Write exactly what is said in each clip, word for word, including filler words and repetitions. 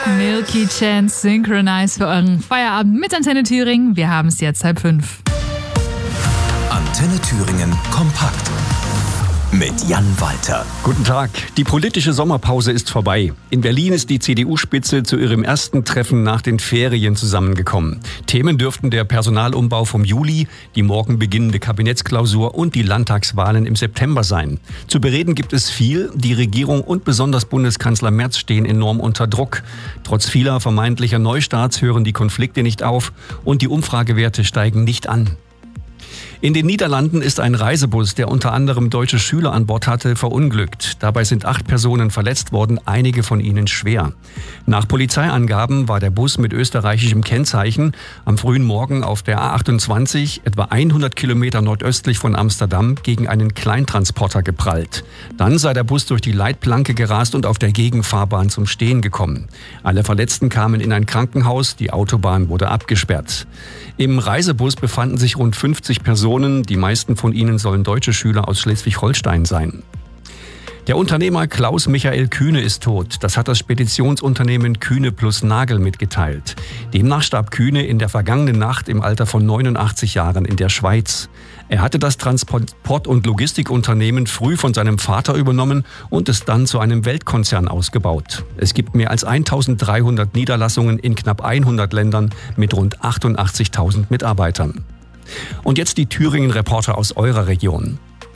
Milky Chance Synchronize für euren Feierabend mit Antenne Thüringen. Wir haben es jetzt halb fünf. Antenne Thüringen kompakt mit Jan Walter. Guten Tag. Die politische Sommerpause ist vorbei. In Berlin ist die C D U-Spitze zu ihrem ersten Treffen nach den Ferien zusammengekommen. Themen dürften der Personalumbau vom Juli, die morgen beginnende Kabinettsklausur und die Landtagswahlen im September sein. Zu bereden gibt es viel. Die Regierung und besonders Bundeskanzler Merz stehen enorm unter Druck. Trotz vieler vermeintlicher Neustarts hören die Konflikte nicht auf und die Umfragewerte steigen nicht an. In den Niederlanden ist ein Reisebus, der unter anderem deutsche Schüler an Bord hatte, verunglückt. Dabei sind acht Personen verletzt worden, einige von ihnen schwer. Nach Polizeiangaben war der Bus mit österreichischem Kennzeichen am frühen Morgen auf der A achtundzwanzig, etwa hundert Kilometer nordöstlich von Amsterdam, gegen einen Kleintransporter geprallt. Dann sei der Bus durch die Leitplanke gerast und auf der Gegenfahrbahn zum Stehen gekommen. Alle Verletzten kamen in ein Krankenhaus, die Autobahn wurde abgesperrt. Im Reisebus befanden sich rund fünfzig Personen. Die meisten von ihnen sollen deutsche Schüler aus Schleswig-Holstein sein. Der Unternehmer Klaus Michael Kühne ist tot. Das hat das Speditionsunternehmen Kühne plus Nagel mitgeteilt. Demnach starb Kühne in der vergangenen Nacht im Alter von neunundachtzig Jahren in der Schweiz. Er hatte das Transport- und Logistikunternehmen früh von seinem Vater übernommen und es dann zu einem Weltkonzern ausgebaut. Es gibt mehr als eintausenddreihundert Niederlassungen in knapp hundert Ländern mit rund achtundachtzigtausend Mitarbeitern. Und jetzt die Thüringen-Reporter aus eurer Region.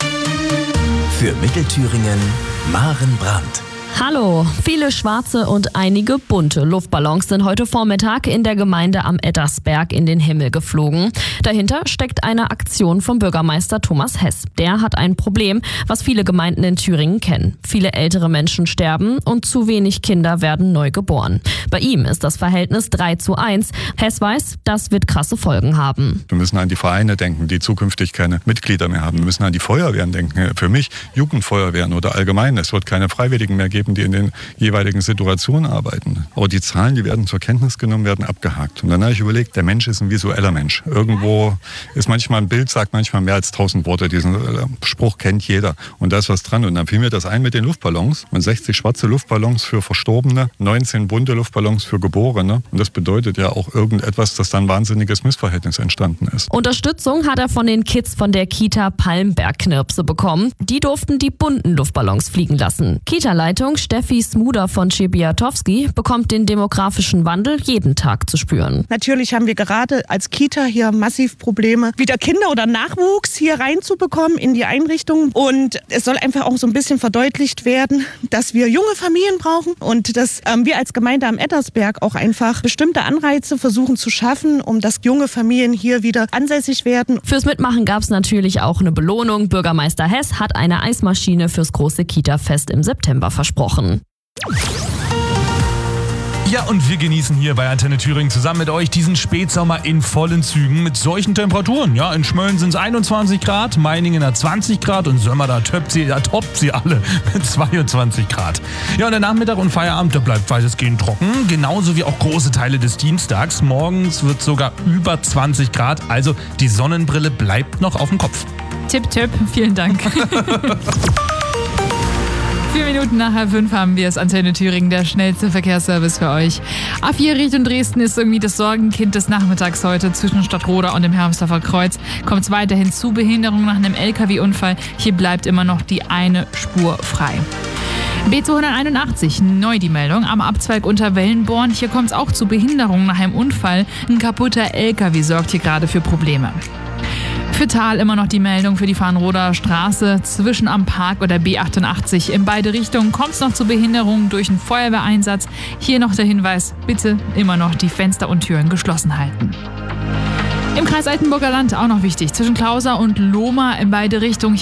Für Mittelthüringen Maren Brandt. Hallo, viele schwarze und einige bunte Luftballons sind heute Vormittag in der Gemeinde am Ettersberg in den Himmel geflogen. Dahinter steckt eine Aktion vom Bürgermeister Thomas Hess. Der hat ein Problem, was viele Gemeinden in Thüringen kennen. Viele ältere Menschen sterben und zu wenig Kinder werden neu geboren. Bei ihm ist das Verhältnis drei zu eins. Hess weiß, das wird krasse Folgen haben. Wir müssen an die Vereine denken, die zukünftig keine Mitglieder mehr haben. Wir müssen an die Feuerwehren denken. Für mich Jugendfeuerwehren oder allgemein. Es wird keine Freiwilligen mehr geben, die in den jeweiligen Situationen arbeiten. Aber die Zahlen, die werden zur Kenntnis genommen, werden abgehakt. Und dann habe ich überlegt, der Mensch ist ein visueller Mensch. Irgendwo ist manchmal ein Bild, sagt manchmal mehr als tausend Worte. Diesen Spruch kennt jeder. Und da ist was dran. Und dann fiel mir das ein mit den Luftballons. Und sechzig schwarze Luftballons für Verstorbene, neunzehn bunte Luftballons für Geborene. Und das bedeutet ja auch irgendetwas, dass dann ein wahnsinniges Missverhältnis entstanden ist. Unterstützung hat er von den Kids von der Kita Palmberg-Knirpse bekommen. Die durften die bunten Luftballons fliegen lassen. Kita-Leitung Steffi Smuder von Szebiatowski bekommt den demografischen Wandel jeden Tag zu spüren. Natürlich haben wir gerade als Kita hier massiv Probleme, wieder Kinder oder Nachwuchs hier reinzubekommen in die Einrichtung. Und es soll einfach auch so ein bisschen verdeutlicht werden, dass wir junge Familien brauchen und dass ähm, wir als Gemeinde am Ettersberg auch einfach bestimmte Anreize versuchen zu schaffen, um dass junge Familien hier wieder ansässig werden. Fürs Mitmachen gab es natürlich auch eine Belohnung. Bürgermeister Hess hat eine Eismaschine fürs große Kita-Fest im September versprochen. Ja, und wir genießen hier bei Antenne Thüringen zusammen mit euch diesen Spätsommer in vollen Zügen mit solchen Temperaturen. Ja, in Schmölln sind es einundzwanzig Grad, Meiningen hat zwanzig Grad und Sömmer, da toppt sie, da toppt sie alle mit zweiundzwanzig Grad. Ja, und der Nachmittag und Feierabend, da bleibt weitestgehend trocken, genauso wie auch große Teile des Dienstags. Morgens wird sogar über zwanzig Grad, also die Sonnenbrille bleibt noch auf dem Kopf. Tipp, Tipp, vielen Dank. Vier Minuten nach halb fünf haben wir es. Antenne Thüringen, der schnellste Verkehrsservice für euch. A vier Richtung Dresden ist irgendwie das Sorgenkind des Nachmittags heute. Zwischen Stadtroda und dem Hermsdorfer Kreuz kommt es weiterhin zu Behinderungen nach einem L K W-Unfall. Hier bleibt immer noch die eine Spur frei. B zweihunderteinundachtzig, neu die Meldung, am Abzweig unter Wellenborn. Hier kommt es auch zu Behinderungen nach einem Unfall. Ein kaputter L K W sorgt hier gerade für Probleme. Für Thal immer noch die Meldung für die Farnroder Straße zwischen am Park oder B achtundachtzig. In beide Richtungen kommt es noch zu Behinderungen durch einen Feuerwehreinsatz. Hier noch der Hinweis, bitte immer noch die Fenster und Türen geschlossen halten. Im Kreis Altenburger Land auch noch wichtig, zwischen Klauser und Lohmar in beide Richtungen.